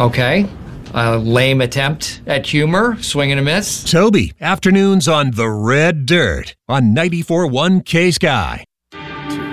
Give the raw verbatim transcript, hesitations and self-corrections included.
Okay. A lame attempt at humor, swing and a miss. Toby, afternoons on The Red Dirt on ninety-four point one K-Sky.